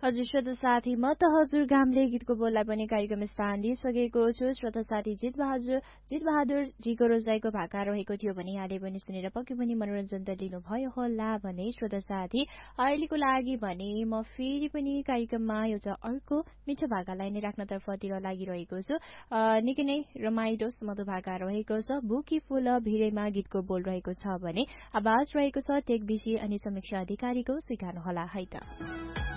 हजुर श्रोता साथी, म त हजुर गामले गीतको बोललाई पनि कार्यक्रम स्थान दिइसकेको छु। श्रोता साथी, जितबहादुर जीको रोजाइको भाका रहेको थियो भने यहाँले पनि सुनेर पक्कै पनि मनोरञ्जन त लिनुभयो होला भने श्रोता साथी, अहिलेको लागि भने म फेरि पनि कार्यक्रममा एउटा अर्को मिठो भाकालाई नै राख्नतर्फतिर लागिरहेको छु। निकै नै रमाइलो सुमधुर भाका रहेको छ। बुकी फुल भिरैमा गीतको बोल रहेको छ भने आवाज रहेको छ टेक बिसी अनि समीक्षा अधिकारीको। स्वीकार्नुहोला है त।